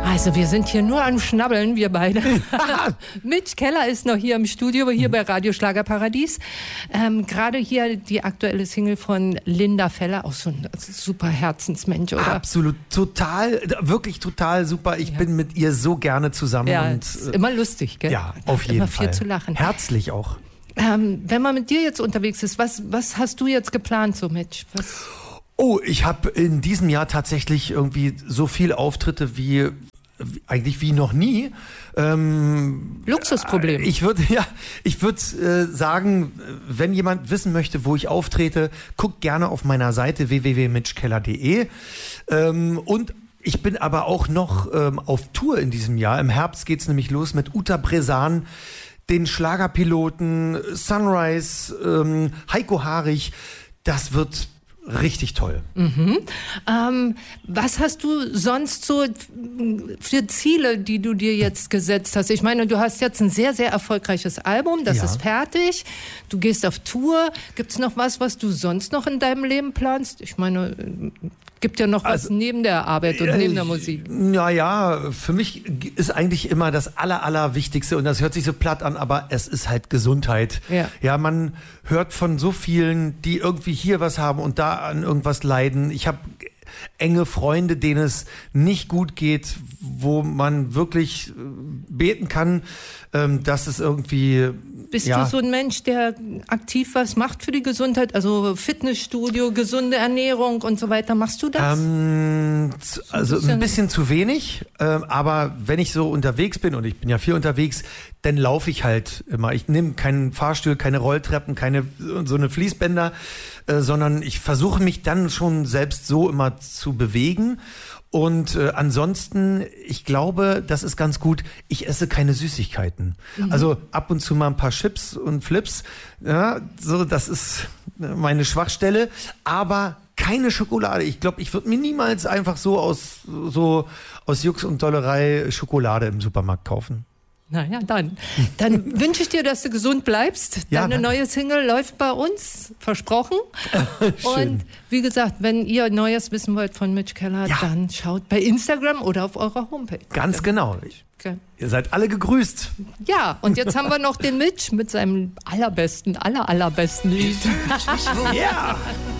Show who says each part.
Speaker 1: Also wir sind hier nur am Schnabbeln, wir beide. Mitch Keller ist noch hier im Studio, hier bei Radio Schlagerparadies. Gerade hier die aktuelle Single von Linda Feller, auch so ein super Herzensmensch, oder?
Speaker 2: Absolut, total, wirklich total super. Ich bin mit ihr so gerne zusammen.
Speaker 1: Ja,
Speaker 2: und,
Speaker 1: ist immer lustig, gell?
Speaker 2: Ja, auf jeden
Speaker 1: immer
Speaker 2: Fall.
Speaker 1: Viel zu lachen.
Speaker 2: Herzlich auch.
Speaker 1: Wenn man mit dir jetzt unterwegs ist, was hast du jetzt geplant so, Mitch?
Speaker 2: Oh, ich habe in diesem Jahr tatsächlich irgendwie so viele Auftritte wie noch nie.
Speaker 1: Luxusproblem.
Speaker 2: Ich würde sagen, wenn jemand wissen möchte, wo ich auftrete, guckt gerne auf meiner Seite www.mitchkeller.de. Und ich bin aber auch noch auf Tour in diesem Jahr. Im Herbst geht's nämlich los mit Uta Bresan, den Schlagerpiloten, Sunrise, Heiko Harich. Das wird richtig toll.
Speaker 1: Mhm. Was hast du sonst so für Ziele, die du dir jetzt gesetzt hast? Ich meine, du hast jetzt ein sehr, sehr erfolgreiches Album, das ist fertig. Du gehst auf Tour. Gibt es noch was du sonst noch in deinem Leben planst? Ich meine, gibt ja noch was neben der Arbeit und neben der Musik.
Speaker 2: Naja, für mich ist eigentlich immer das Allerwichtigste, und das hört sich so platt an, aber es ist halt Gesundheit. Ja, man hört von so vielen, die irgendwie hier was haben und da an irgendwas leiden. Ich habe enge Freunde, denen es nicht gut geht, wo man wirklich beten kann, dass es irgendwie...
Speaker 1: Bist du so ein Mensch, der aktiv was macht für die Gesundheit? Also Fitnessstudio, gesunde Ernährung und so weiter. Machst du das?
Speaker 2: Also ein bisschen zu wenig. Aber wenn ich so unterwegs bin, und ich bin ja viel unterwegs, dann laufe ich halt immer. Ich nehme keinen Fahrstuhl, keine Rolltreppen, keine so eine Fließbänder, sondern ich versuche mich dann schon selbst so immer zu bewegen. Und ansonsten, ich glaube, das ist ganz gut, ich esse keine Süßigkeiten. Also ab und zu mal ein paar Chips und Flips, ja, so, das ist meine Schwachstelle, aber keine Schokolade. Ich glaube, ich würde mir niemals einfach so aus Jux und Dollerei Schokolade im Supermarkt kaufen.
Speaker 1: Naja, dann wünsche ich dir, dass du gesund bleibst. Deine neue Single läuft bei uns, versprochen. Und wie gesagt, wenn ihr Neues wissen wollt von Mitch Keller, dann schaut bei Instagram oder auf eurer Homepage.
Speaker 2: Ganz genau. Ihr seid alle gegrüßt.
Speaker 1: Ja, und jetzt haben wir noch den Mitch mit seinem allerbesten Lied.
Speaker 2: Ja!